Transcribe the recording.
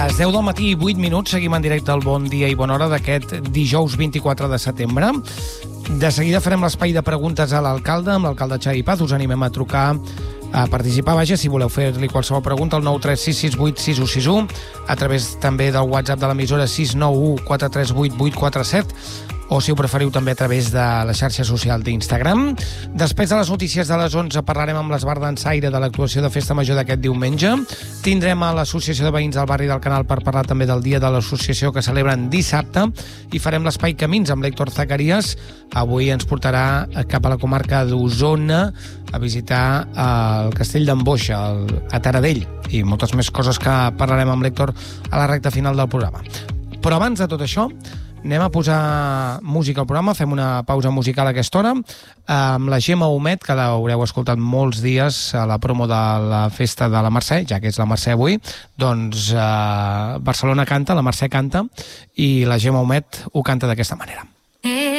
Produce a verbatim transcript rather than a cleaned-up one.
Les deu del matí i vuit minuts, seguim en directe al Bon Dia i Bona Hora d'aquest dijous vint-i-quatre de setembre. De seguida farem l'espai de preguntes a l'alcalde, amb l'alcalde Xavi Paz. Us animem a trucar, a participar, vaja, si voleu fer-li qualsevol pregunta, al nou tres sis sis vuit sis u sis u, a través també del WhatsApp de l'emissora sis nou u quatre tres vuit vuit quatre set, o si ho preferiu també a través de la xarxa social d'Instagram. Després de les notícies de les onze parlarem amb l'Esbar Dansaire de l'actuació de Festa Major d'aquest diumenge. Tindrem a l'Associació de Veïns del Barri del Canal per parlar també del dia de l'associació que celebren dissabte, i farem l'espai Camins amb l'Héctor Zacarías. Avui ens portarà cap a la comarca d'Osona a visitar el castell d'en Boix, a Taradell, i moltes més coses que parlarem amb l'Héctor a la recta final del programa. Però abans de tot això, anem a posar música al programa, fem una pausa musical a aquesta hora, amb la Gemma Humet, que l'haureu escoltat molts dies a la promo de la festa de la Mercè, ja que és la Mercè avui. Doncs eh, Barcelona canta, la Mercè canta, i la Gemma Humet ho canta d'aquesta manera.